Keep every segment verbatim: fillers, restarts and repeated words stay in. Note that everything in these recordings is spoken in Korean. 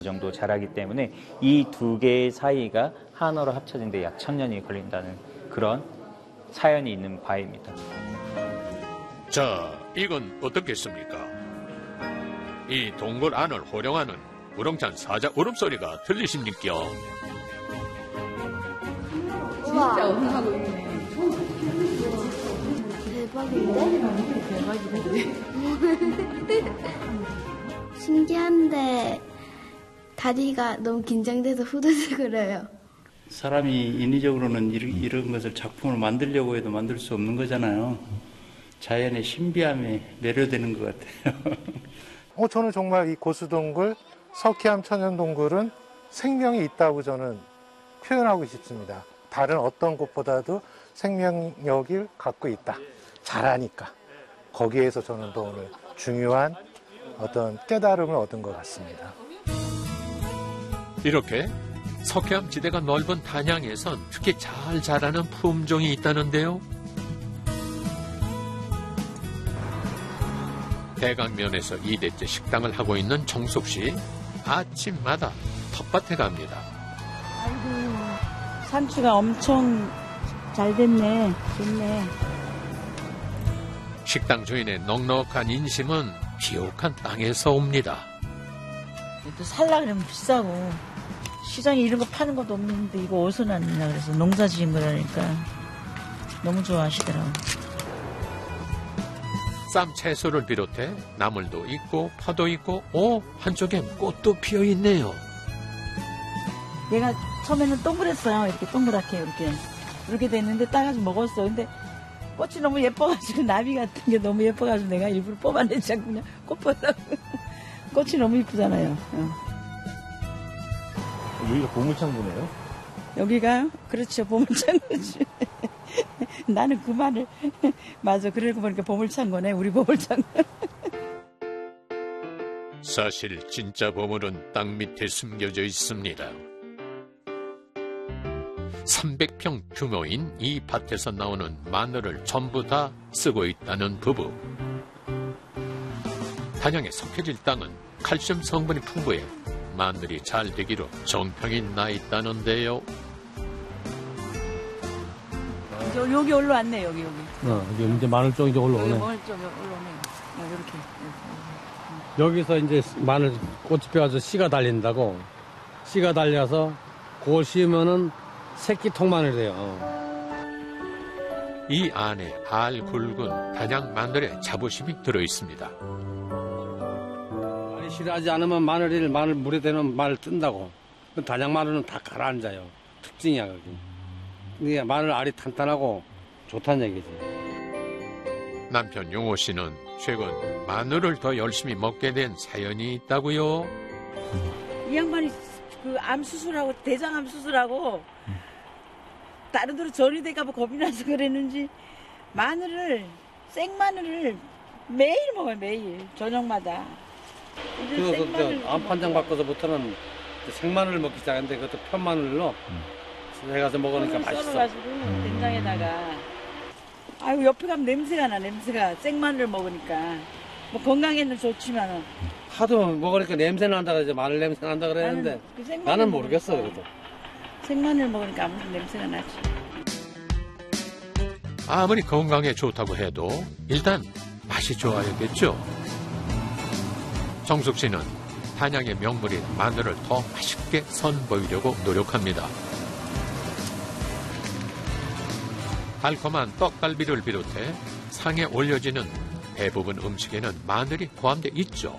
정도 자라기 때문에 이 두 개의 사이가 한어로 합쳐진데 약 천년이 걸린다는 그런 사연이 있는 바입니다. 자, 이건 어떻겠습니까? 이 동굴 안을 호령하는 우렁찬 사자 울음소리가 들리십니까? 진짜 흥하고 있네. 대박인데? 대박이네. 신기한데 다리가 너무 긴장돼서 후들거려요. 사람이 인위적으로는 이런 것을 작품을 만들려고 해도 만들 수 없는 거잖아요. 자연의 신비함에 매료되는 것 같아요. 어, 저는 정말 이 고수동굴, 석회암 천연동굴은 생명이 있다고 저는 표현하고 싶습니다. 다른 어떤 곳보다도 생명력을 갖고 있다. 잘하니까. 거기에서 저는 또 오늘 중요한 어떤 깨달음을 얻은 것 같습니다. 이렇게 석회암 지대가 넓은 단양에선 특히 잘 자라는 품종이 있다는데요. 대강면에서 이 대째 식당을 하고 있는 정숙 씨. 아침마다 텃밭에 갑니다. 아이고, 상추가 엄청 잘 됐네. 좋네. 식당 주인의 넉넉한 인심은 비옥한 땅에서 옵니다. 또 살라 그러면 비싸고 시장에 이런 거 파는 것도 없는데 이거 어디서 났냐 그래서 농사 지은 거라니까 너무 좋아하시더라고. 쌈 채소를 비롯해 나물도 있고 파도 있고 오 한쪽엔 꽃도 피어 있네요. 얘가 처음에는 동그랬어요. 이렇게 동그랗게 이렇게 이렇게 됐는데 따가지고 먹었어. 근데 꽃이 너무 예뻐가지고 나비 같은 게 너무 예뻐가지고 내가 일부러 뽑아내지 않고 그냥 꽃 보려고. 꽃이 너무 이쁘잖아요. 어. 여기가 보물창고네요? 여기가요? 그렇죠. 보물창고지. 나는 그 말을 맞아. 그러고 보니까 보물창고네. 우리 보물창고. 사실 진짜 보물은 땅 밑에 숨겨져 있습니다. 삼백 평 규모인 이 밭에서 나오는 마늘을 전부 다 쓰고 있다는 부부. 단양의 석회질 땅은 칼슘 성분이 풍부해 마늘이 잘 되기로 정평이 나 있다는데요. 여, 여기 올라왔네. 여기 여기. 어, 여기 이제 마늘 쪽이 이제 올라오네. 여기 마늘 쪽이 올라오네. 어, 이렇게, 이렇게. 여기서 이제 마늘 꽃이 펴서 씨가 달린다고. 씨가 달려서 그걸 씌우면은 새끼 통마늘이 돼요. 이 안에 알 굵은 단양 마늘에 자부심이 들어있습니다. 말이 싫어하지 않으면 마늘을 마늘 물에 대면 마늘 뜬다고. 단양 마늘은 다 가라앉아요. 특징이야 그게. 근데 마늘 알이 탄탄하고 좋다는 얘기지. 남편 용호 씨는 최근 마늘을 더 열심히 먹게 된 사연이 있다고요. 이 양반이 그 암 수술하고 대장암 수술하고 다른 데로 전이될까 봐 겁이 나서 그랬는지 마늘을 생마늘을 매일 먹어요. 매일 저녁마다. 그래서 그 암판장 바꿔서부터는 생마늘을 먹기 시작했는데 그것도 편마늘로 음. 해가서 먹으니까 맛있어. 썰어가지고 음. 된장에다가 아유 옆에 가면 냄새가 나. 냄새가 생마늘을 먹으니까 뭐 건강에는 좋지만은 하도 먹으니까 냄새 난다 그러지. 마늘 냄새 난다 그랬는데 나는, 그 나는 모르겠어 그래도. 생마늘 먹으니까 아무튼 냄새가 나지. 아무리 건강에 좋다고 해도 일단 맛이 좋아야겠죠. 정숙 씨는 단양의 명물인 마늘을 더 맛있게 선보이려고 노력합니다. 달콤한 떡갈비를 비롯해 상에 올려지는 대부분 음식에는 마늘이 포함되어 있죠.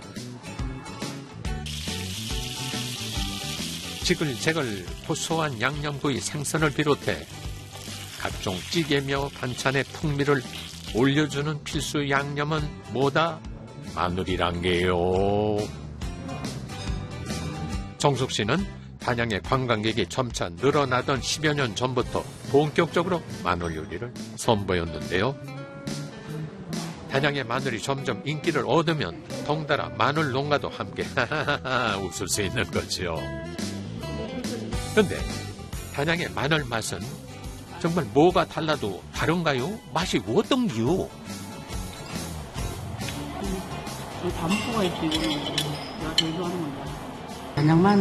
지글재글 고소한 양념구이 생선을 비롯해 각종 찌개며 반찬의 풍미를 올려주는 필수 양념은 뭐다? 마늘이란 게요. 정숙 씨는 단양의 관광객이 점차 늘어나던 십여 년 전부터 본격적으로 마늘 요리를 선보였는데요. 단양의 마늘이 점점 인기를 얻으면 덩달아 마늘 농가도 함께 웃을 수 있는 거죠. 그런데 단양의 마늘 맛은 정말 뭐가 달라도 다른가요? 맛이 어떤기요? 이 담포가 있지, 이거는. 내가 제일 좋아하는 건데. 단양 마늘